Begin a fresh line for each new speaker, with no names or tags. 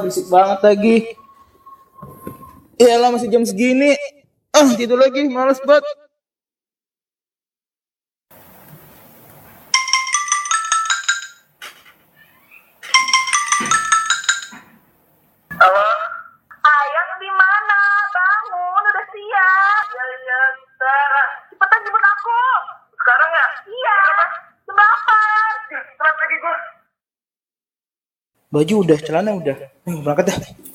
berisik banget lagi. Iyalah masih jam segini. Tidur lagi, males banget.
Halo? Ayang di mana? Bangun, udah siang. Iya, bentar. Cepetan jemput aku. Sekarang ya? Iya. Jam 8. Telat lagi gue.
Baju udah, celana udah. Berangkat dah.